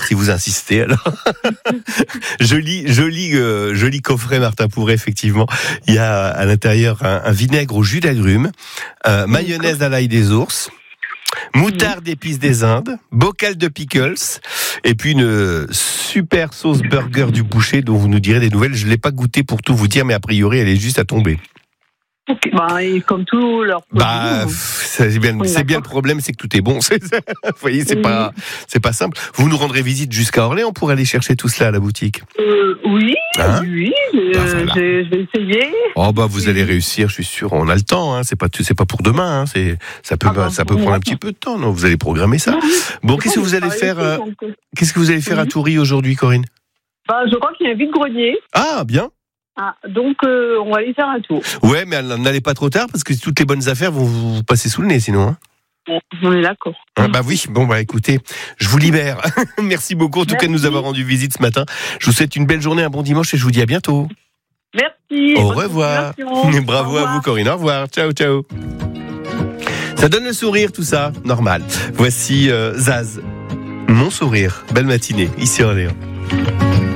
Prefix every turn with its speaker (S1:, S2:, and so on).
S1: si vous insistez. Alors, joli coffret Martin Pourret, effectivement. Il y a à l'intérieur un vinaigre au jus d'agrumes, mayonnaise à l'ail des ours, moutarde d'épices des Indes, bocal de pickles, et puis une super sauce burger du boucher dont vous nous direz des nouvelles. Je l'ai pas goûté pour tout vous dire, mais a priori elle est juste à tomber.
S2: Ok, et comme tous leurs produits.
S1: C'est bien le problème, c'est que tout est bon. Vous voyez, c'est pas simple. Vous nous rendrez visite jusqu'à Orléans pour aller chercher tout cela à la boutique.
S2: Oui,
S1: hein
S2: oui,
S1: voilà.
S2: je vais essayer.
S1: Vous allez réussir, je suis sûr. On a le temps, hein. C'est pas pour demain, hein. Ça peut prendre un petit peu de temps. Non, vous allez programmer ça. Bon, qu'est-ce que vous allez faire à Toury aujourd'hui, Corinne?
S2: Je crois qu'il y a un vide-grenier.
S1: Ah, bien.
S2: Donc on va aller faire un tour.
S1: Ouais, mais n'allez pas trop tard parce que toutes les bonnes affaires vont vous passer sous le nez sinon. Hein.
S2: On est d'accord.
S1: Oui, écoutez, je vous libère. Merci beaucoup en tout cas de nous avoir rendu visite ce matin. Je vous souhaite une belle journée, un bon dimanche et je vous dis à bientôt.
S2: Merci.
S1: Au revoir. Bravo à vous Corinne, au revoir. Ciao, ciao. Ça donne le sourire tout ça, normal. Voici Zaz, mon sourire. Belle matinée, ici à Orléans.